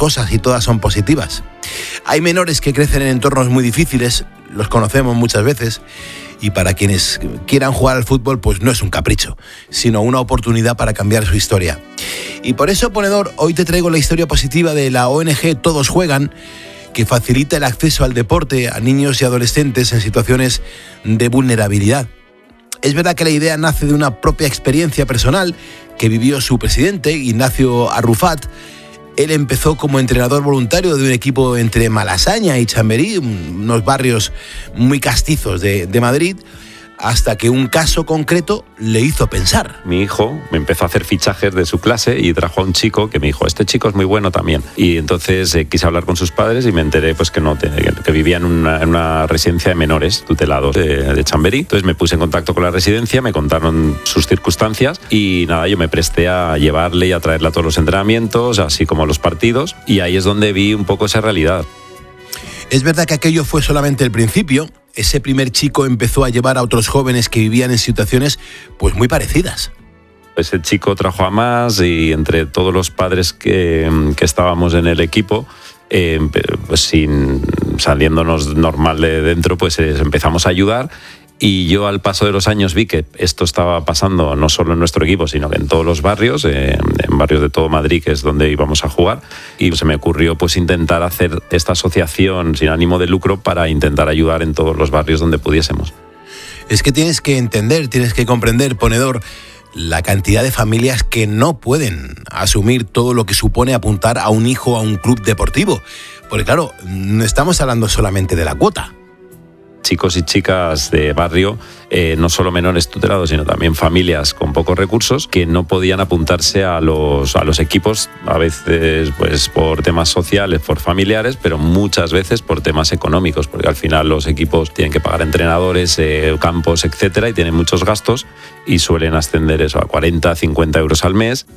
cosas y todas son positivas. Hay menores que crecen en entornos muy difíciles, los conocemos muchas veces, y para quienes quieran jugar al fútbol, pues no es un capricho, sino una oportunidad para cambiar su historia. Y por eso, ponedor, hoy te traigo la historia positiva de la ONG Todos Juegan, que facilita el acceso al deporte a niños y adolescentes en situaciones de vulnerabilidad. Es verdad que la idea nace de una propia experiencia personal que vivió su presidente, Ignacio Arrufat. Él empezó como entrenador voluntario de un equipo entre Malasaña y Chamberí, unos barrios muy castizos de Madrid, hasta que un caso concreto le hizo pensar. Mi hijo me empezó a hacer fichajes de su clase y trajo a un chico que me dijo, este chico es muy bueno también. Y entonces quise hablar con sus padres y me enteré pues, que vivía en una residencia de menores tutelados de Chamberí. Entonces me puse en contacto con la residencia, me contaron sus circunstancias y nada, yo me presté a llevarle y a traerle a todos los entrenamientos, así como a los partidos, y ahí es donde vi un poco esa realidad. Es verdad que aquello fue solamente el principio. Ese primer chico empezó a llevar a otros jóvenes que vivían en situaciones pues muy parecidas. Ese chico trajo a más y entre todos los padres que estábamos en el equipo, pues saliéndonos normal de dentro, pues empezamos a ayudar. Y yo al paso de los años vi que esto estaba pasando no solo en nuestro equipo, sino que en todos los barrios, en barrios de todo Madrid, que es donde íbamos a jugar. Y se me ocurrió pues intentar hacer esta asociación sin ánimo de lucro para intentar ayudar en todos los barrios donde pudiésemos. Es que tienes que entender, tienes que comprender, ponedor, la cantidad de familias que no pueden asumir todo lo que supone apuntar a un hijo a un club deportivo. Porque claro, no estamos hablando solamente de la cuota. Chicos y chicas de barrio, no solo menores tutelados, sino también familias con pocos recursos que no podían apuntarse a los equipos, a veces pues por temas sociales, por familiares, pero muchas veces por temas económicos, porque al final los equipos tienen que pagar entrenadores, campos, etcétera, y tienen muchos gastos y suelen ascender eso a 40, 50 euros al mes.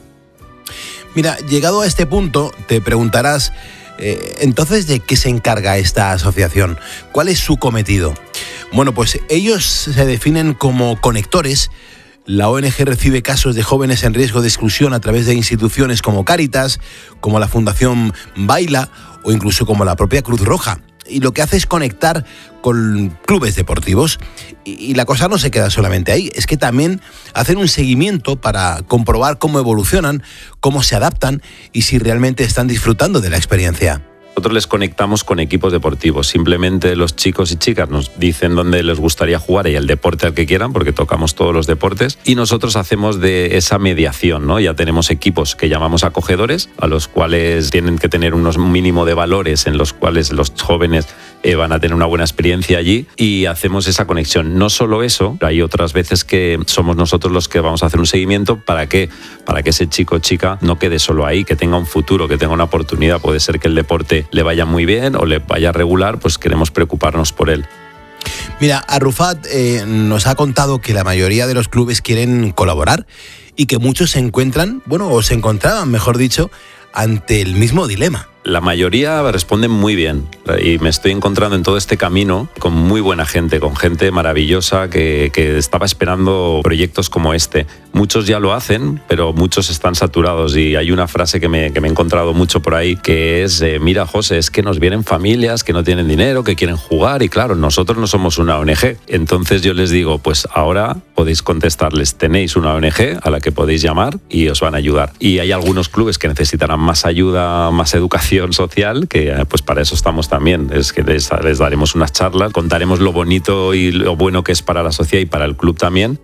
Mira, llegado a este punto, te preguntarás, entonces, ¿de qué se encarga esta asociación? ¿Cuál es su cometido? Bueno, pues ellos se definen como conectores. La ONG recibe casos de jóvenes en riesgo de exclusión a través de instituciones como Cáritas, como la Fundación Baila o incluso como la propia Cruz Roja. Y lo que hace es conectar con clubes deportivos. Y la cosa no se queda solamente ahí, es que también hacen un seguimiento para comprobar cómo evolucionan, cómo se adaptan y si realmente están disfrutando de la experiencia. Nosotros les conectamos con equipos deportivos. Simplemente los chicos y chicas nos dicen dónde les gustaría jugar y el deporte al que quieran, porque tocamos todos los deportes. Y nosotros hacemos de esa mediación, ¿no? Ya tenemos equipos que llamamos acogedores, a los cuales tienen que tener unos mínimo de valores en los cuales los jóvenes van a tener una buena experiencia allí, y hacemos esa conexión. No solo eso, hay otras veces que somos nosotros los que vamos a hacer un seguimiento para que ese chico o chica no quede solo ahí, que tenga un futuro, que tenga una oportunidad. Puede ser que el deporte le vaya muy bien o le vaya regular, pues queremos preocuparnos por él. Mira, Arrufat nos ha contado que la mayoría de los clubes quieren colaborar y que muchos se encuentran, o se encontraban, mejor dicho, ante el mismo dilema. La mayoría responden muy bien y me estoy encontrando en todo este camino con muy buena gente, con gente maravillosa que estaba esperando proyectos como este. Muchos ya lo hacen, pero muchos están saturados, y hay una frase que me he encontrado mucho por ahí, que es, mira José, es que nos vienen familias que no tienen dinero, que quieren jugar, y claro, nosotros no somos una ONG. Entonces yo les digo, pues ahora podéis contestarles, tenéis una ONG a la que podéis llamar y os van a ayudar. Y hay algunos clubes que necesitarán más ayuda, más educación social, que pues para eso estamos también. Es que les daremos unas charlas, contaremos lo bonito y lo bueno que es para la sociedad y para el club también.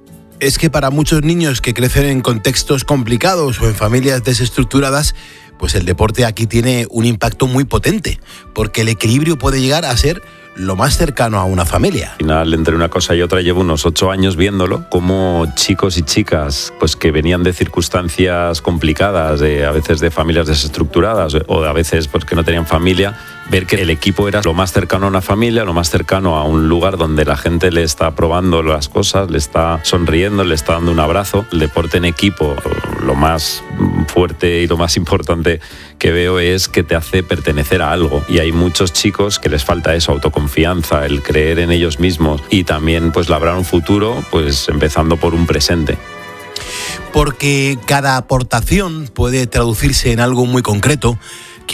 Es que para muchos niños que crecen en contextos complicados o en familias desestructuradas, pues el deporte aquí tiene un impacto muy potente, porque el equilibrio puede llegar a ser lo más cercano a una familia. Al final, entre una cosa y otra, llevo unos 8 años viéndolo, como chicos y chicas pues que venían de circunstancias complicadas, a veces de familias desestructuradas o a veces pues que no tenían familia, ver que el equipo era lo más cercano a una familia, lo más cercano a un lugar donde la gente le está probando las cosas, le está sonriendo, le está dando un abrazo. El deporte en equipo, lo más fuerte y lo más importante que veo es que te hace pertenecer a algo, y hay muchos chicos que les falta eso, autoconfianza, el creer en ellos mismos y también pues labrar un futuro, pues empezando por un presente. Porque cada aportación puede traducirse en algo muy concreto.